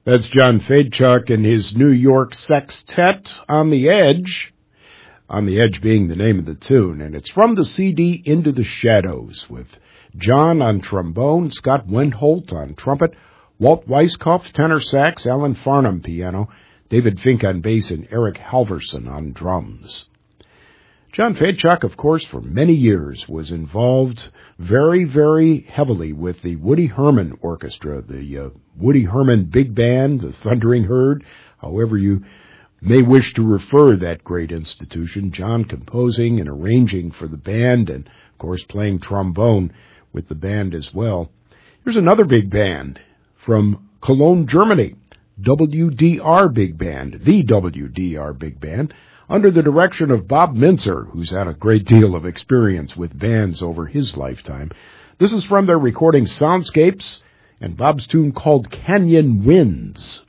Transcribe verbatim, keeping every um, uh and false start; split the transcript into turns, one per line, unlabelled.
That's John Fedchuk and his New York Sextet, On the Edge. On the Edge being the name of the tune, and it's from the C D Into the Shadows, with John on trombone, Scott Wendholt on trumpet, Walt Weiskopf tenor sax, Alan Farnham piano, David Fink on bass, and Eric Halverson on drums. John Fedchuk, of course, for many years was involved very, very heavily with the Woody Herman Orchestra, the uh, Woody Herman Big Band, the Thundering Herd, however you may wish to refer that great institution. John composing and arranging for the band and, of course, playing trombone with the band as well. Here's another big band from Cologne, Germany, W D R Big Band, the W D R Big Band, under the direction of Bob Mintzer, who's had a great deal of experience with bands over his lifetime. This is from their recording Soundscapes and Bob's tune called Canyon Winds.